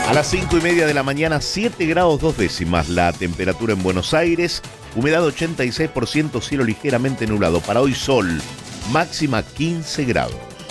A las 5:30 de la mañana, 7 grados 2 décimas la temperatura en Buenos Aires, humedad 86%, cielo ligeramente nublado. Para hoy sol, máxima 15 grados.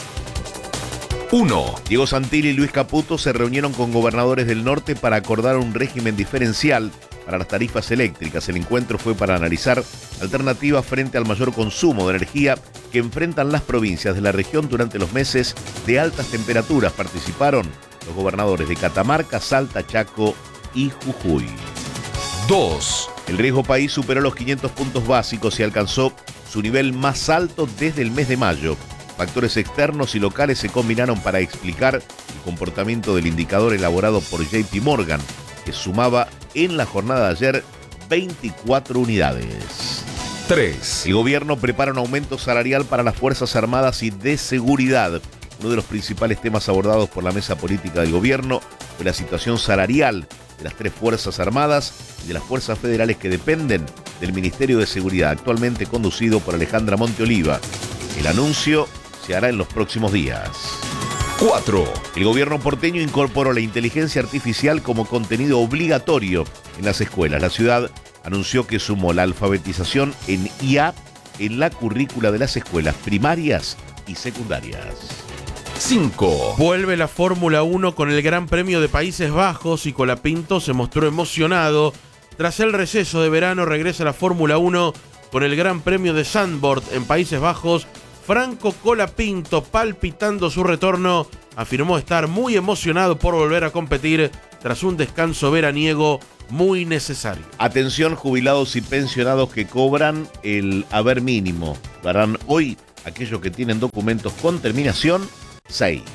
1. Diego Santilli y Luis Caputo se reunieron con gobernadores del norte para acordar un régimen diferencial para las tarifas eléctricas. El encuentro fue para analizar alternativas frente al mayor consumo de energía que enfrentan las provincias de la región durante los meses de altas temperaturas. Participaron los gobernadores de Catamarca, Salta, Chaco y Jujuy. 2. El riesgo país superó los 500 puntos básicos y alcanzó su nivel más alto desde el mes de mayo. Factores externos y locales se combinaron para explicar el comportamiento del indicador elaborado por JP Morgan, que sumaba en la jornada de ayer 24 unidades. 3. El gobierno prepara un aumento salarial para las Fuerzas Armadas y de Seguridad. Uno de los principales temas abordados por la mesa política del gobierno fue la situación salarial de las 3 Fuerzas Armadas y de las fuerzas federales que dependen del Ministerio de Seguridad, actualmente conducido por Alejandra Monteoliva. El anuncio se hará en los próximos días. 4. El gobierno porteño incorporó la inteligencia artificial como contenido obligatorio en las escuelas. La ciudad anunció que sumó la alfabetización en IA en la currícula de las escuelas primarias y secundarias. 5. Vuelve la Fórmula 1 con el Gran Premio de Países Bajos y Colapinto se mostró emocionado. Tras el receso de verano regresa la Fórmula 1 con el Gran Premio de Zandvoort en Países Bajos. Franco Colapinto, palpitando su retorno, afirmó estar muy emocionado por volver a competir tras un descanso veraniego muy necesario. Atención, jubilados y pensionados que cobran el haber mínimo. Lo harán hoy aquellos que tienen documentos con terminación 6.